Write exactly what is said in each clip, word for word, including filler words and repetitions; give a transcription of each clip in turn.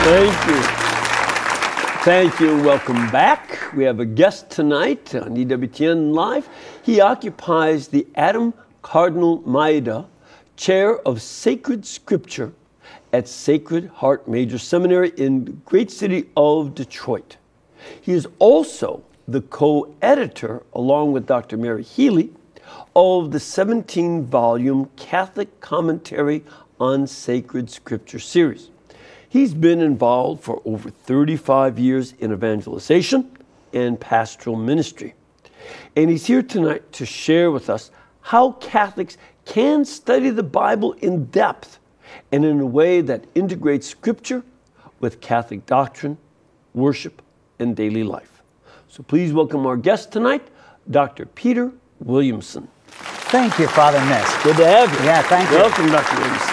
Thank you. Thank you. Welcome back. We have a guest tonight on E W T N Live. He occupies the Adam Cardinal Maeda Chair of Sacred Scripture at Sacred Heart Major Seminary in the great city of Detroit. He is also the co-editor, along with Doctor Mary Healy, of the seventeen-volume Catholic Commentary on Sacred Scripture series. He's been involved for over thirty-five years in evangelization and pastoral ministry. And he's here tonight to share with us how Catholics can study the Bible in depth and in a way that integrates Scripture with Catholic doctrine, worship, and daily life. So please welcome our guest tonight, Doctor Peter Williamson. Thank you, Father Ness. Good to have you. Yeah, thank you. Welcome, Doctor Williamson.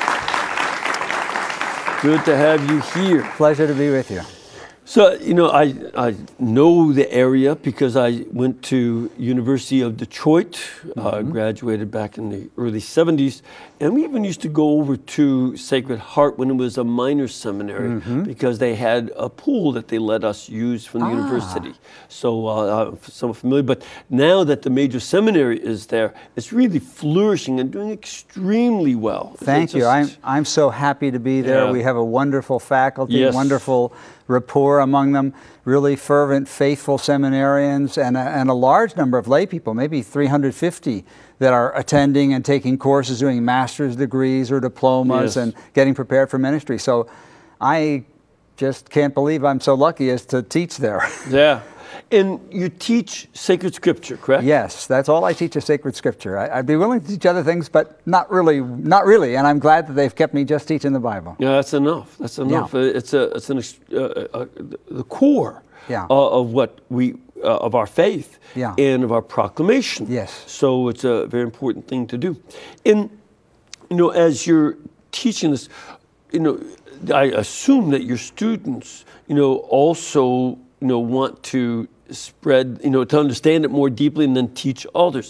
Good to have you here. Pleasure to be with you. So, you know, I, I know the area because I went to University of Detroit, mm-hmm. uh, graduated back in the early seventies, and we even used to go over to Sacred Heart when it was a minor seminary mm-hmm. because they had a pool that they let us use from the ah. university. So uh, I'm somewhat familiar, but now that the major seminary is there, it's really flourishing and doing extremely well. Thank just, you. I'm, I'm so happy to be there. Yeah. We have a wonderful faculty, yes. wonderful rapport among them, really fervent, faithful seminarians, and a, and a large number of lay people, maybe three hundred fifty, that are attending and taking courses, doing master's degrees or diplomas, yes. and getting prepared for ministry. So I just can't believe I'm so lucky as to teach there. Yeah. And you teach sacred scripture, correct? Yes, that's all I teach is sacred scripture. I, I'd be willing to teach other things, but not really, not really. And I'm glad that they've kept me just teaching the Bible. Yeah, that's enough. That's enough. Yeah. It's a, it's an, uh, uh, the core yeah. uh, of what we, uh, of our faith yeah. and of our proclamation. Yes. So it's a very important thing to do. And you know, as you're teaching this, you know, I assume that your students, you know, also, you know, want to spread, you know, to understand it more deeply and then teach others.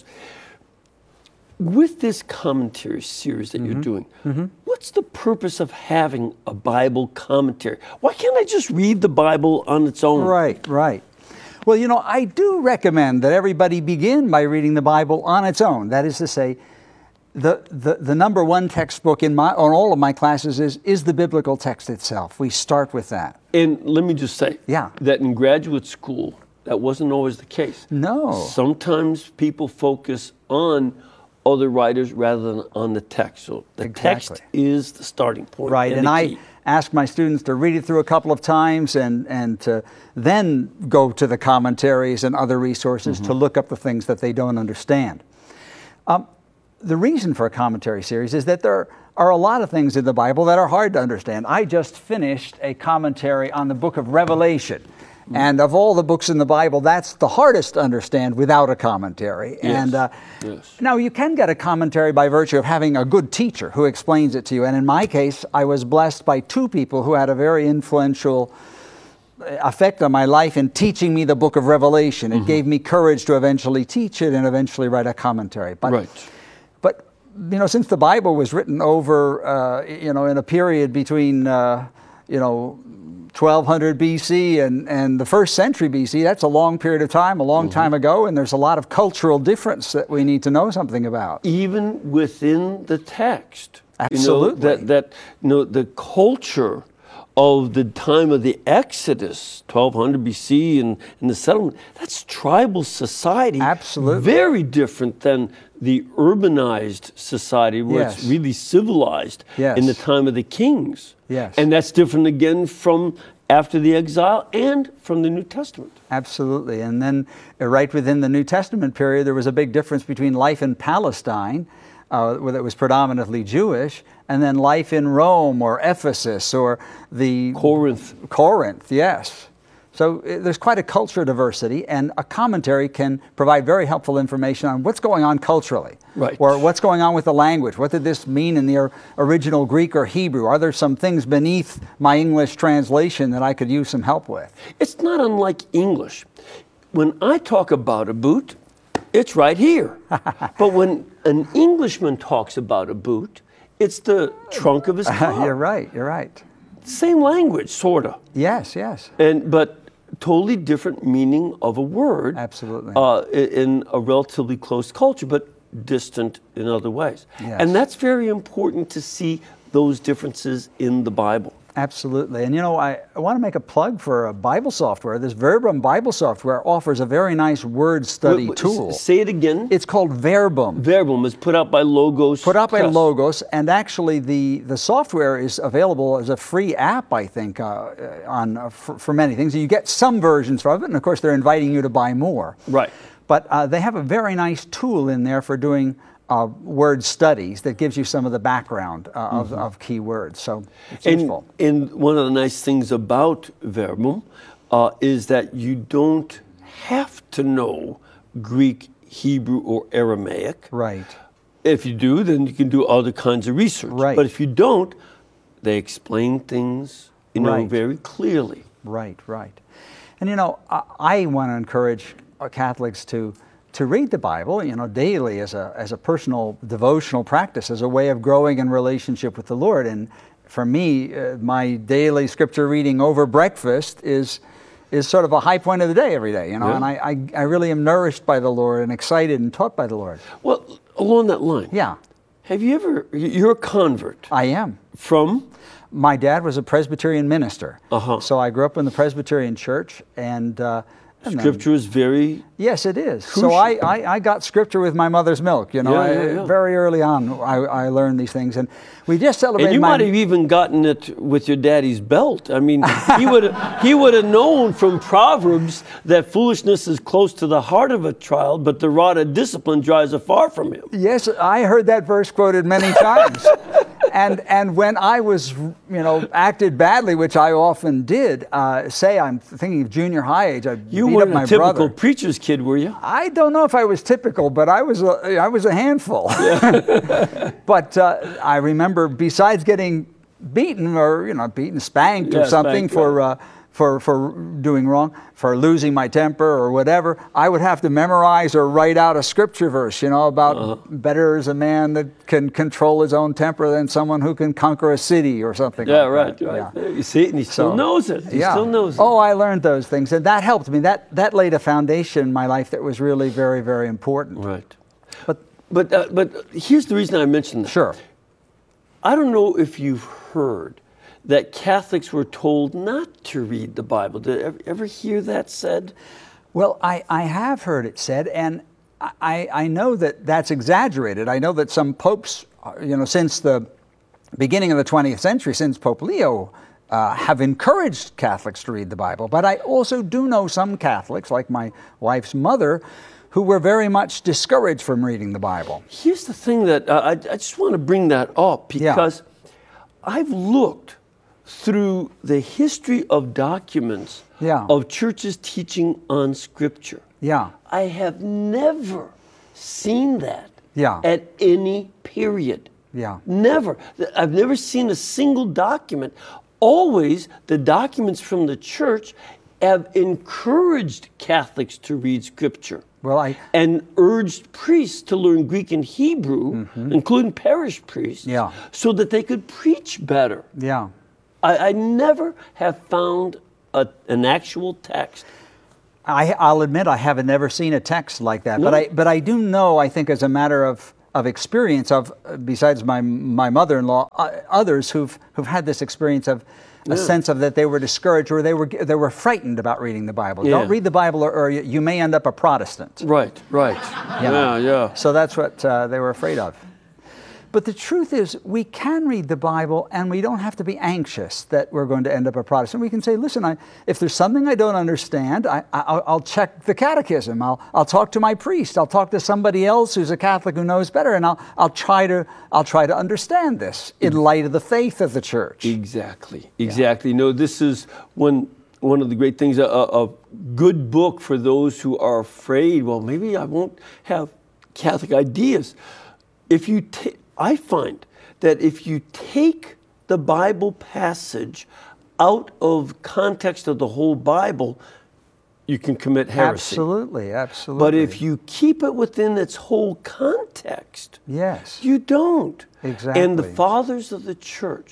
With this commentary series that mm-hmm. you're doing, mm-hmm. what's the purpose of having a Bible commentary? Why can't I just read the Bible on its own? Right, right. Well, you know, I do recommend that everybody begin by reading the Bible on its own. That is to say, the, the, the number one textbook in my, on all of my classes is, is the biblical text itself. We start with that. And let me just say yeah. that in graduate school, that wasn't always the case. No. Sometimes people focus on other writers rather than on the text. So the exactly. text is the starting point. Right, and, and I ask my students to read it through a couple of times and, and to then go to the commentaries and other resources mm-hmm. to look up the things that they don't understand. Um, the reason for a commentary series is that there are a lot of things in the Bible that are hard to understand. I just finished a commentary on the book of Revelation. And of all the books in the Bible, that's the hardest to understand without a commentary. Yes. And uh, yes. now you can get a commentary by virtue of having a good teacher who explains it to you. And in my case, I was blessed by two people who had a very influential effect on my life in teaching me the book of Revelation. It mm-hmm. gave me courage to eventually teach it and eventually write a commentary. But, right. but you know, since the Bible was written over, uh, you know, in a period between, uh, you know, twelve hundred B C and, and the first century B C, that's a long period of time, a long mm-hmm. time ago, and there's a lot of cultural difference that we need to know something about. Even within the text. Absolutely. You know, that, that, you know, the culture of the time of the Exodus, twelve hundred B C, and, and the settlement, that's tribal society. Absolutely. Very different than the urbanized society where yes. it's really civilized yes. in the time of the kings. Yes. And that's different again from after the exile and from the New Testament. Absolutely. And then uh, right within the New Testament period, there was a big difference between life in Palestine, uh, where it was predominantly Jewish, and then life in Rome or Ephesus or the... Corinth. Corinth, yes. So uh, there's quite a culture diversity, and a commentary can provide very helpful information on what's going on culturally. Right. Or what's going on with the language. What did this mean in the or- original Greek or Hebrew? Are there some things beneath my English translation that I could use some help with? It's not unlike English. When I talk about a boot, it's right here. But when an Englishman talks about a boot, it's the trunk of his car. You're right, you're right. same language, sort of. Yes, yes. And but totally different meaning of a word. Absolutely. Uh, i- in a relatively close culture, but distant in other ways. Yes. And that's very important to see those differences in the Bible. Absolutely. And you know, I, I want to make a plug for a Bible software. This Verbum Bible software offers a very nice word study Wait, wait, tool. s- Say it again. It's called Verbum. Verbum is put out by Logos. Put out by Press. Logos, and actually the, the software is available as a free app, I think, uh, on uh, for, for many things. You get some versions of it, and of course they're inviting you to buy more. Right. But uh, they have a very nice tool in there for doing uh, word studies that gives you some of the background uh, of, Mm-hmm. of key words. So it's And, useful. and one of the nice things about Verbum uh, is that you don't have to know Greek, Hebrew, or Aramaic. Right. If you do, then you can do other kinds of research. Right. But if you don't, they explain things, you know, Right. very clearly. Right, right. And you know, I, I want to encourage uh, Catholics to to read the Bible, you know, daily as a as a personal devotional practice, as a way of growing in relationship with the Lord. And for me, uh, my daily scripture reading over breakfast is is sort of a high point of the day every day, you know. Yeah. And I, I I really am nourished by the Lord and excited and taught by the Lord. Well, along that line, Yeah, have you ever, you're a convert I am. from? My dad was a Presbyterian minister, Uh-huh. so I grew up in the Presbyterian church, and, uh, and then- Scripture is very, yes, it is. So Crucial. I, I, I got scripture with my mother's milk. You know, Yeah, I, yeah, yeah. very early on, I, I learned these things, and we just celebrated. and you my, might have even gotten it with your daddy's belt. I mean, he would he would have known from Proverbs that foolishness is close to the heart of a child, but the rod of discipline drives it far from him. Yes, I heard that verse quoted many times. And and when I was, you know, acted badly, which I often did, uh, say I'm thinking of junior high age, I You beat up weren't my a typical brother. preacher's kid, were you? I don't know if I was typical, but I was a, I was a handful. But uh, I remember, besides getting beaten or you know beaten, spanked Yeah, or something spanked, for right. uh, for for doing wrong, for losing my temper or whatever, I would have to memorize or write out a scripture verse, you know, about Uh-huh. better is a man that can control his own temper than someone who can conquer a city or something. Yeah, like right. that. right. Yeah. You see it, and he still So, knows it. He yeah. still knows it. Oh, I learned those things, and that helped me. That that laid a foundation in my life that was really very, very important. Right. But But uh, but here's the reason I mentioned that. sure, I don't know if you've heard that Catholics were told not to read the Bible. Did you ever, ever hear that said? well, I, I have heard it said, and I I know that that's exaggerated. I know that some popes, uh, you know, since the beginning of the twentieth century, since Pope Leo, uh, have encouraged Catholics to read the Bible. But I also do know some Catholics, like my wife's mother, who were very much discouraged from reading the Bible. Here's the thing that uh, I, I just want to bring that up Yeah. because I've looked through the history of documents Yeah. of churches teaching on Scripture. Yeah. I have never seen that Yeah. at any period. Yeah. Never. I've never seen a single document. Always the documents from the church have encouraged Catholics to read Scripture. Well, I And urged priests to learn Greek and Hebrew, including parish priests, Yeah. so that they could preach better. yeah. I, I never have found a, an actual text. I, I'll admit I haven't never seen a text like that, but No. I but I do know. I think as a matter of, of experience of uh, besides my my mother-in-law, uh, others who've who've had this experience of a Yeah. sense of that they were discouraged or they were they were frightened about reading the Bible. Yeah. Don't read the Bible or, or you, you may end up a Protestant. Right, right. You know? Yeah, yeah. So that's what uh, they were afraid of. But the truth is, we can read the Bible, and we don't have to be anxious that we're going to end up a Protestant. We can say, listen, I, if there's something I don't understand, I, I, I'll check the catechism. I'll, I'll talk to my priest. I'll talk to somebody else who's a Catholic who knows better, and I'll, I'll, try, to, I'll try to understand this in light of the faith of the church. Exactly, exactly. No, this is one one of the great things. A, a good book for those who are afraid. Well, maybe I won't have Catholic ideas. If you, ta- I find that if you take the Bible passage out of context of the whole Bible, you can commit heresy. Absolutely, absolutely. But if you keep it within its whole context, Yes. you don't. And the Exactly. fathers of the church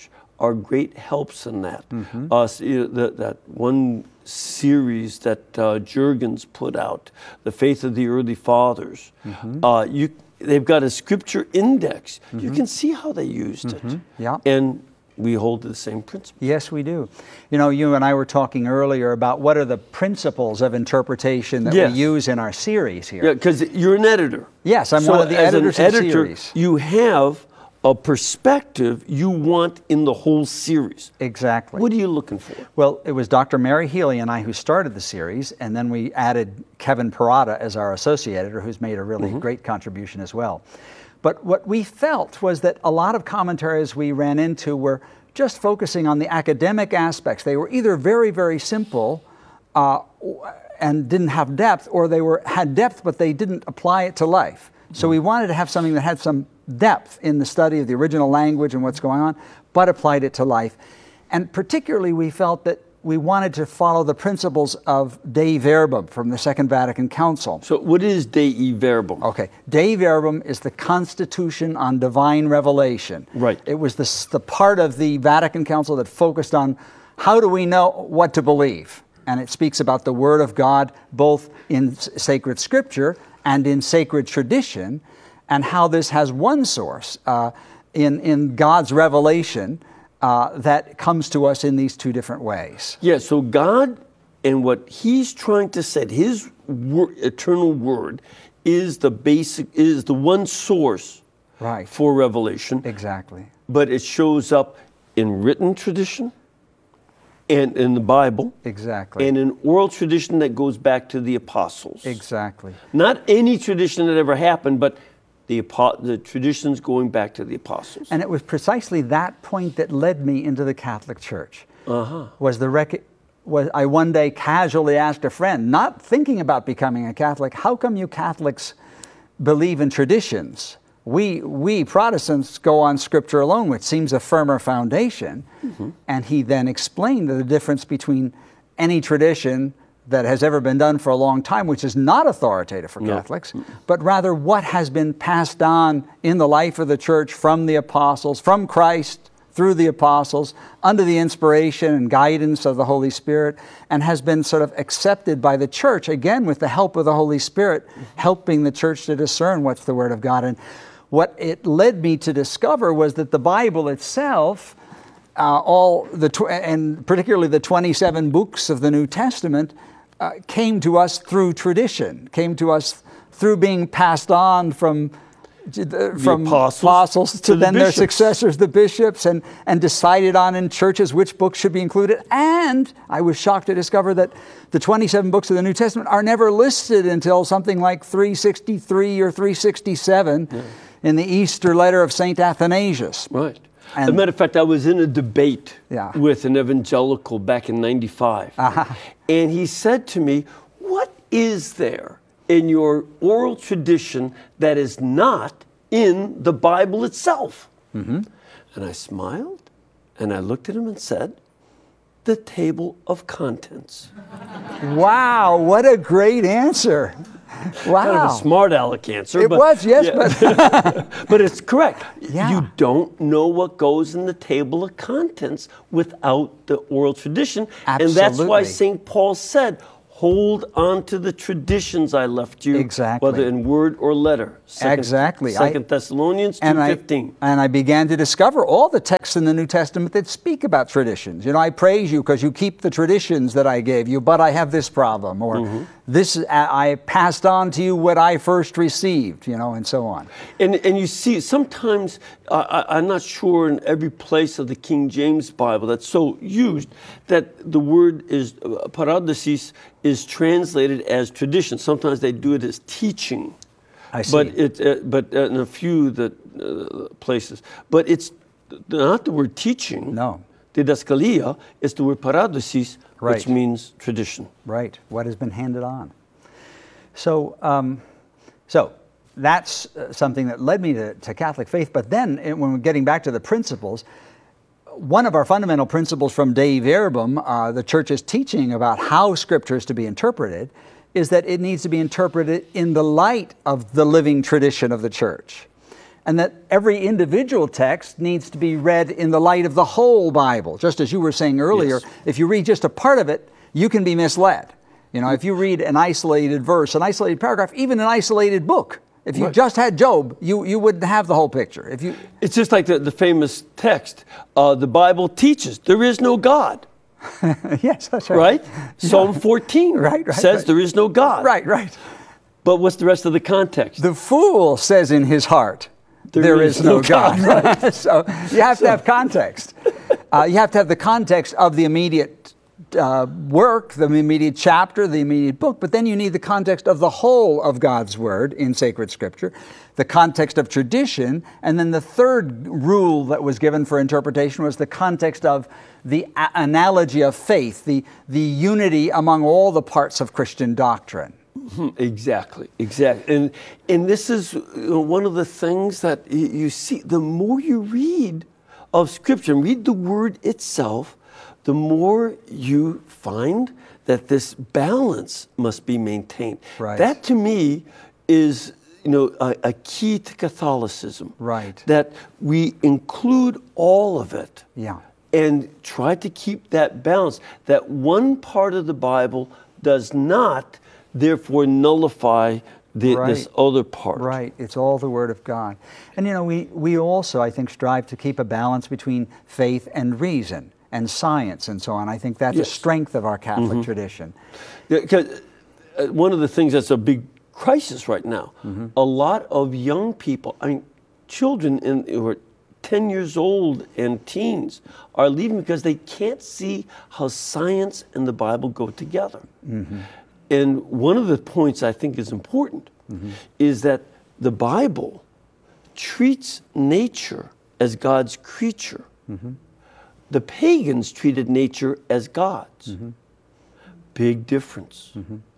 are great helps in that. Mm-hmm. Uh, so, you know, that, that one series that uh, Jurgens put out, The Faith of the Early Fathers, Mm-hmm. uh, you, they've got a scripture index. Mm-hmm. You can see how they used Mm-hmm. it. Yeah. And we hold to the same principle. Yes, we do. You know, you and I were talking earlier about what are the principles of interpretation that Yes. we use in our series here. Yeah, because you're an editor. Yes, I'm so one of the as editors an of the editor, series. you have a perspective you want in the whole series. Exactly. What are you looking for? Well, it was Doctor Mary Healy and I who started the series, and then we added Kevin Parada as our associate editor, who's made a really Mm-hmm. great contribution as well. But what we felt was that a lot of commentaries we ran into were just focusing on the academic aspects. They were either very, very simple uh, and didn't have depth, or they were had depth, but they didn't apply it to life. So we wanted to have something that had some depth in the study of the original language and what's going on, but applied it to life. And particularly we felt that we wanted to follow the principles of Dei Verbum from the Second Vatican Council. So what is Dei Verbum? Okay, Dei Verbum is the Constitution on Divine Revelation. Right. It was the, the part of the Vatican Council that focused on how do we know what to believe. And it speaks about the Word of God both in sacred scripture and in sacred tradition, and how this has one source uh, in, in God's revelation uh, that comes to us in these two different ways. Yeah, so God and what He's trying to say, His wor- eternal Word, is the basic, is the one source Right. for revelation. Exactly. But it shows up in written tradition, and in the Bible, Exactly. and in oral tradition that goes back to the apostles. Exactly. Not any tradition that ever happened, but the, apo- the traditions going back to the apostles. And it was precisely that point that led me into the Catholic Church. Uh-huh. Was the rec- was I one day casually asked a friend, not thinking about becoming a Catholic, how come you Catholics believe in traditions? We we Protestants go on Scripture alone, which seems a firmer foundation. Mm-hmm. And he then explained the difference between any tradition that has ever been done for a long time, which is not authoritative for No. Catholics, but rather what has been passed on in the life of the church from the apostles, from Christ through the apostles, under the inspiration and guidance of the Holy Spirit, and has been sort of accepted by the church, again, with the help of the Holy Spirit, helping the church to discern what's the Word of God. And what it led me to discover was that the Bible itself, uh, all the tw- and particularly the twenty-seven books of the New Testament, uh, came to us through tradition, came to us through being passed on from the, from apostles apostles to, to the then their bishops. successors, the bishops, and, and decided on in churches which books should be included. And I was shocked to discover that the twenty-seven books of the New Testament are never listed until something like three sixty-three or three sixty-seven yeah. in the Easter letter of Saint Athanasius. Right. And, As a matter of fact, I was in a debate Yeah. with an evangelical back in ninety-five. Uh-huh. And he said to me, what is there in your oral tradition that is not in the Bible itself? Mm-hmm. And I smiled, and I looked at him and said, the table of contents. Wow, what a great answer. Wow. Kind of a smart aleck answer. It but, was, yes, yeah. but... but it's correct. Yeah. You don't know what goes in the table of contents without the oral tradition. Absolutely. And that's why Saint Paul said, hold on to the traditions I left you, Exactly. whether in word or letter. Second, Exactly. Second I- Thessalonians two And I, fifteen. and I began to discover all the texts in the New Testament that speak about traditions. You know, I praise you because you keep the traditions that I gave you, but I have this problem, or Mm-hmm. this I passed on to you what I first received, you know, and so on. And and you see, sometimes, uh, I, I'm not sure in every place of the King James Bible that's so used that the word is, uh, paradosis, is translated as tradition. Sometimes they do it as teaching. I see. But, it, uh, but in a few the, uh, places. But it's not the word teaching. No. Didaskalia is the word paradosis, Right. which means tradition. Right, what has been handed on. So, um, so that's uh, something that led me to, to Catholic faith. But then, uh, when we're getting back to the principles, one of our fundamental principles from Dei Verbum, uh, the Church's teaching about how Scripture is to be interpreted, is that it needs to be interpreted in the light of the living tradition of the Church. and that every individual text needs to be read in the light of the whole Bible. Just as you were saying earlier, Yes. if you read just a part of it, you can be misled. You know, if you read an isolated verse, an isolated paragraph, even an isolated book, if you Right. just had Job, you, you wouldn't have the whole picture. If you, It's just like the, the famous text, uh, the Bible teaches there is no God, yes, that's right. right? Psalm fourteen Right, right, says right. there is no God. Right, right. But what's the rest of the context? The fool says in his heart, There there is is no no God, God. So you have to have context. Uh, you have to have the context of the immediate uh, work, the immediate chapter, the immediate book, but then you need the context of the whole of God's Word in sacred Scripture, the context of tradition, and then the third rule that was given for interpretation was the context of the a- analogy of faith, the, the unity among all the parts of Christian doctrine. Exactly, exactly. And and this is you know, one of the things that you, you see, the more you read of Scripture and read the Word itself, the more you find that this balance must be maintained. Right. That to me is you know a, a key to Catholicism. Right. That we include all of it. Yeah. And try to keep that balance. That one part of the Bible does not therefore nullify the, Right. this other part. Right, it's all the Word of God. And you know, we, we also, I think, strive to keep a balance between faith and reason and science and so on. I think that's Yes. a strength of our Catholic tradition. Because uh, one of the things that's a big crisis right now, a lot of young people, I mean, children in, who are ten years old and teens are leaving because they can't see how science and the Bible go together. And one of the points I think is important is that the Bible treats nature as God's creature. The pagans treated nature as God's. Big difference.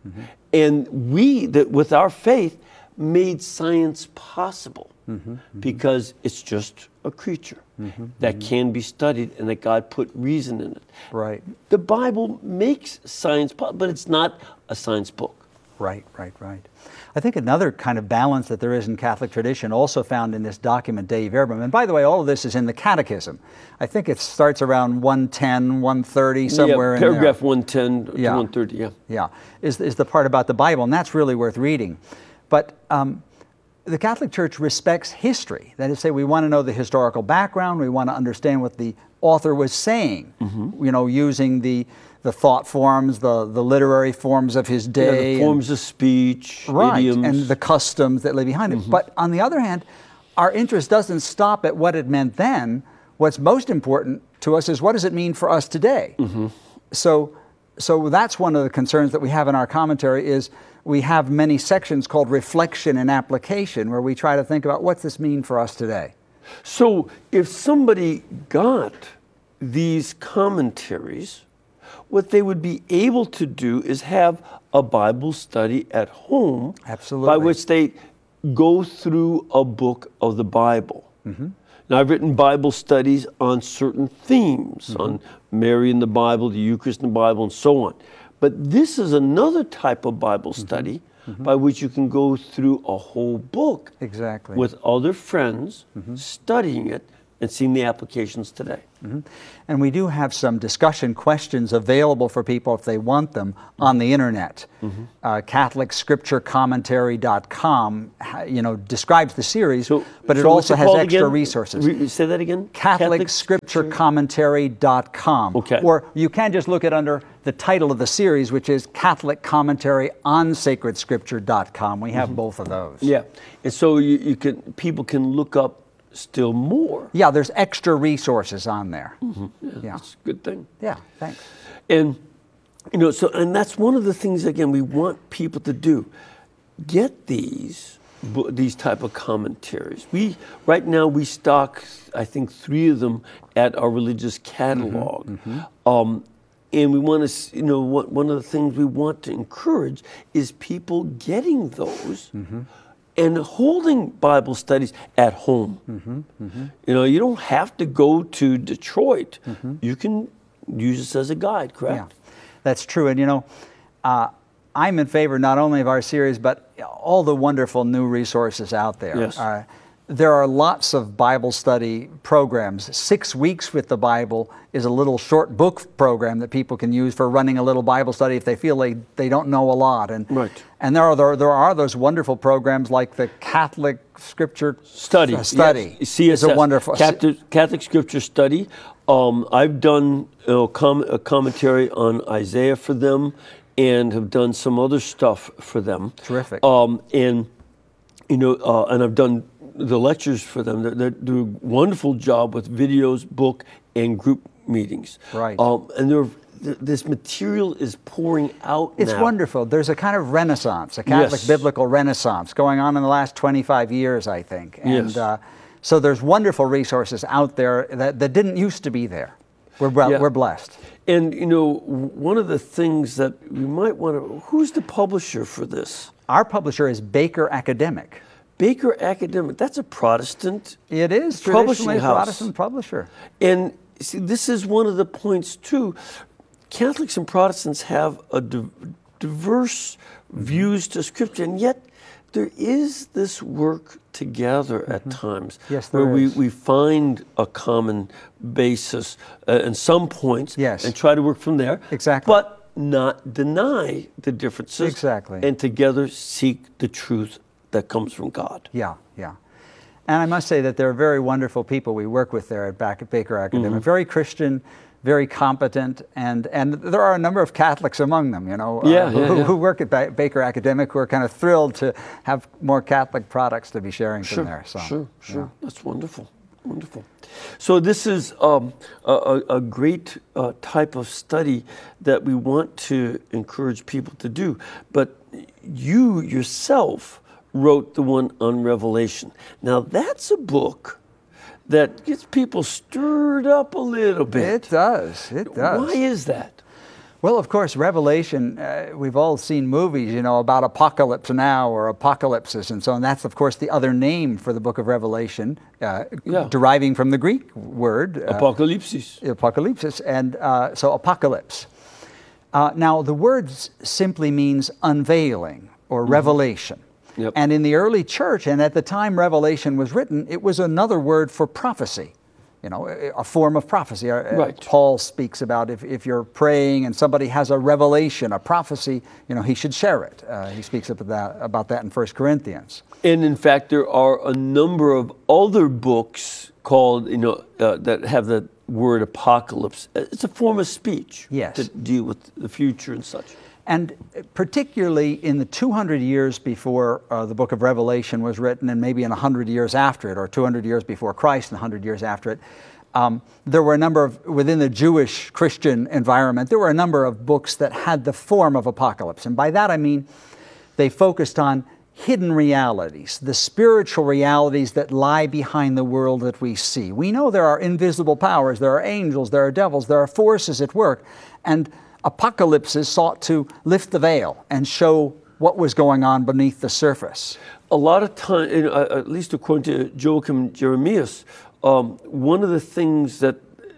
And we, that with our faith, made science possible because it's just a creature that can be studied and that God put reason in it. Right. The Bible makes science possible, but it's not a science book. Right, right, right. I think another kind of balance that there is in Catholic tradition, also found in this document, Dei Verbum, and by the way, all of this is in the Catechism. I think it starts around one ten, one thirty, somewhere yeah, in paragraph there. one ten Yeah. to one thirty, yeah. Yeah, is, is the part about the Bible, and that's really worth reading. But um, the Catholic Church respects history. That is to say, we want to know the historical background, we want to understand what the author was saying, you know, using the, the thought forms, the, the literary forms of his Yeah, day. the forms of speech, Right, idioms. and the customs that lay behind it. But on the other hand, our interest doesn't stop at what it meant then. What's most important to us is what does it mean for us today? So, so that's one of the concerns that we have in our commentary is we have many sections called reflection and application where we try to think about what's this mean for us today. So if somebody got these commentaries, what they would be able to do is have a Bible study at home. Absolutely. By which they go through a book of the Bible. Now, I've written Bible studies on certain themes, on Mary in the Bible, the Eucharist in the Bible, and so on. But this is another type of Bible study by which you can go through a whole book Exactly. with other friends, studying it, and seeing the applications today. And we do have some discussion questions available for people if they want them on the internet. Uh, Catholic Scripture Commentary dot com, you know, describes the series, So, but it so what's also it has called extra again? resources. Re- say that again? Catholic Scripture Commentary dot com. Okay. Or you can just look it under the title of the series, which is Catholic Commentary on Sacred Scripture dot com. We have both of those. Yeah, and so you, you can people can look up still more. Yeah, there's extra resources on there. Yeah, Yeah. that's a good thing. Yeah, thanks. And you know, so and that's one of the things again we want people to do. Get these bo- these type of commentaries. We right now we stock I think three of them at our religious catalog. Um, and we want to, you know, what, one of the things we want to encourage is people getting those and holding Bible studies at home. You know, you don't have to go to Detroit. You can use this as a guide, correct? Yeah, that's true. And you know, uh, I'm in favor not only of our series, but all the wonderful new resources out there. Yes. Uh, there are lots of Bible study programs. Six Weeks with the Bible is a little short book program that people can use for running a little Bible study if they feel they, they don't know a lot. And, right. and there are there, there are those wonderful programs like the Catholic Scripture Study. Uh, study. Yes. C S S, is a wonderful Catholic, Catholic Scripture Study. Um, I've done you know, com- a commentary on Isaiah for them, and have done some other stuff for them. Terrific. Um, and you know, uh, and I've done the lectures for them. They they do a wonderful job with videos, book, and group meetings. Right. Um, and they're, th- this material is pouring out It's now. wonderful. There's a kind of renaissance, a Catholic Yes. biblical renaissance going on in the last twenty-five years, I think. And Yes. uh, so there's wonderful resources out there that, that didn't used to be there. We're, well, Yeah. we're blessed. And, you know, one of the things that we might want to, who's the publisher for this? Our publisher is Baker Academic. Baker Academic, that's a Protestant. It is Publishing traditionally a house. Protestant publisher. And see, this is one of the points too. Catholics and Protestants have a di- diverse views to Scripture, and yet there is this work together at times Yes, there where we, is. we find a common basis uh, in some points Yes. and try to work from there. Exactly. But not deny the differences. Exactly. And together seek the truth that comes from God. Yeah, yeah. And I must say that there are very wonderful people we work with there at Bac- Baker Academic. Mm-hmm. Very Christian, very competent, and, and there are a number of Catholics among them, you know, uh, Yeah, who, yeah, yeah. who work at ba- Baker Academic who are kind of thrilled to have more Catholic products to be sharing Sure, from there. So, sure, sure. yeah. That's wonderful, wonderful. So this is um, a, a, a great uh, type of study that we want to encourage people to do. But you yourself wrote the one on Revelation. Now that's a book that gets people stirred up a little bit. It does, it does. Why is that? Well, of course, Revelation, uh, we've all seen movies, you know, about apocalypse now or apocalypses and so on. That's, of course, the other name for the book of Revelation, uh, Yeah. deriving from the Greek word. Uh, Apocalypsis. apocalypsis, and uh, so apocalypse. Uh, now, the word s- simply means unveiling or revelation. Yep. And in the early church, and at the time Revelation was written, it was another word for prophecy. You know, a a form of prophecy. Uh, Right. Paul speaks about if, if you're praying and somebody has a revelation, a prophecy, you know, he should share it. Uh, he speaks about that, about that in First Corinthians. And in fact, there are a number of other books called, you know, uh, that have the word apocalypse. It's a form of speech. Yes. To deal with the future and such. And particularly in the two hundred years before uh, the book of Revelation was written, and maybe in one hundred years after it, or two hundred years before Christ and one hundred years after it, um, there were a number of, within the Jewish Christian environment, there were a number of books that had the form of apocalypse. And by that I mean they focused on hidden realities, the spiritual realities that lie behind the world that we see. We know there are invisible powers, there are angels, there are devils, there are forces at work. And apocalypses sought to lift the veil and show what was going on beneath the surface. A lot of time, you know, uh, at least according to Joachim Jeremias, um, one of the things that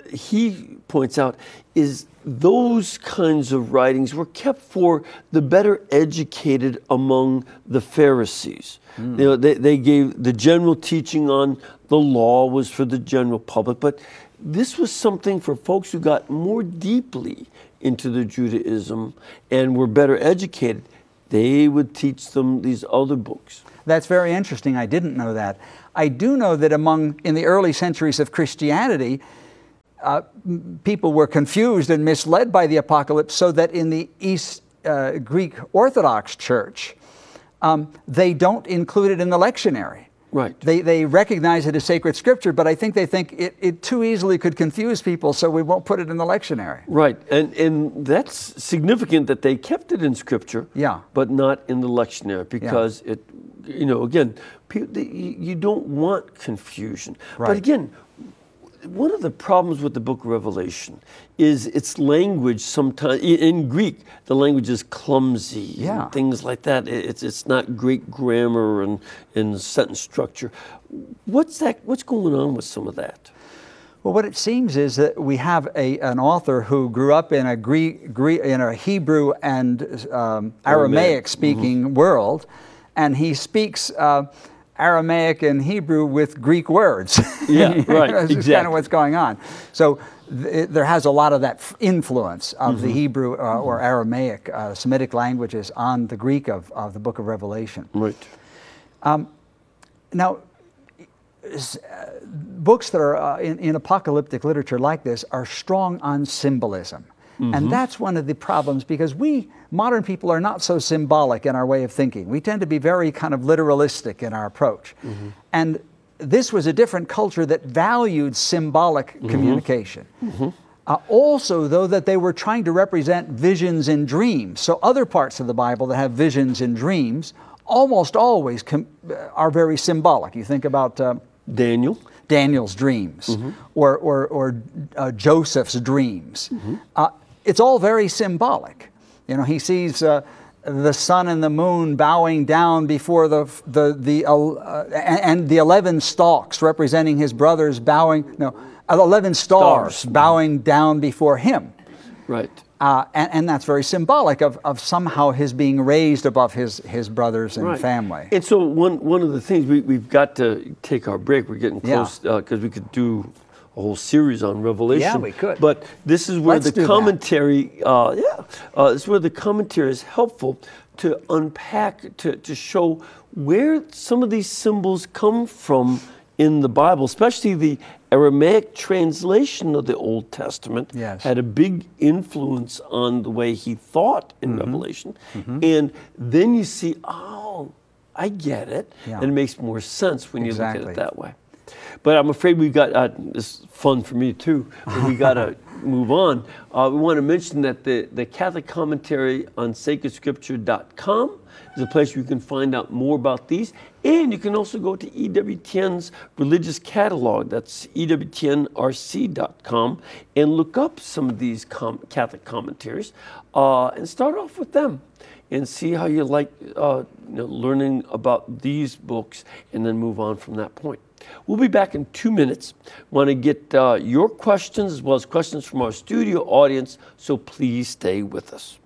he points out is those kinds of writings were kept for the better educated among the Pharisees. Mm. You know, they, they gave the general teaching on the law was for the general public, but this was something for folks who got more deeply into the Judaism and were better educated. They would teach them these other books. That's very interesting. I didn't know that. I do know that among, in the early centuries of Christianity, uh, people were confused and misled by the apocalypse, so that in the East uh, Greek Orthodox Church, um, they don't include it in the lectionary. Right. They, they recognize it as sacred scripture, but I think they think it, it too easily could confuse people, so we won't put it in the lectionary. Right, and and that's significant that they kept it in scripture, Yeah. but not in the lectionary, because it, you know, again, pe- the, you you don't want confusion. Right. But again, one of the problems with the book of Revelation is its language sometimes, in Greek, the language is clumsy Yeah. and things like that. It's it's not great grammar and, and sentence structure. What's that? What's going on with some of that? Well, what it seems is that we have a, an author who grew up in a Greek, Greek in a Hebrew and um, Aramaic-speaking Mm-hmm. world, and he speaks uh, Aramaic and Hebrew with Greek words. Yeah, right, That's exactly. kind of what's going on. So th- it, there has a lot of that f- influence of Mm-hmm. the Hebrew uh, or Aramaic, uh, Semitic languages on the Greek of, of the book of Revelation. Right. Now, s- uh, books that are uh, in, in apocalyptic literature like this are strong on symbolism. And that's one of the problems, because we, modern people, are not so symbolic in our way of thinking. We tend to be very kind of literalistic in our approach. And this was a different culture that valued symbolic communication. Uh, also, though, that they were trying to represent visions and dreams. So other parts of the Bible that have visions and dreams almost always com- are very symbolic. You think about uh, Daniel. Daniel's dreams, or, or, or uh, Joseph's dreams. Uh, it's all very symbolic. You know, he sees uh, the sun and the moon bowing down before the the the uh, and the eleven stalks representing his brothers bowing. No, eleven stars, Stars. bowing down before him. Right. Uh, and, and that's very symbolic of, of somehow his being raised above his, his brothers and Right. family. And so one one of the things we, we've got to take our break. We're getting Yeah. close because we could do a whole series on Revelation. Yeah, we could. But this is where Let's do the that. commentary, uh, yeah, uh, this is where the commentary is helpful to unpack, to, to show where some of these symbols come from in the Bible, especially the Aramaic translation of the Old Testament Yes. had a big influence on the way he thought in Mm-hmm. Revelation. And then you see, oh, I get it. Yeah. And it makes more sense when you look at Exactly. it that way. But I'm afraid we've got, uh, this is fun for me too, but we got to move on. Uh, we want to mention that the, the Catholic Commentary on Sacred Scripture dot com is a place where you can find out more about these. And you can also go to E W T N's religious catalog, that's E W T N R C dot com, and look up some of these com- Catholic commentaries uh, and start off with them and see how you like uh, you know, learning about these books and then move on from that point. We'll be back in two minutes. Want to get uh, your questions as well as questions from our studio audience, so please stay with us.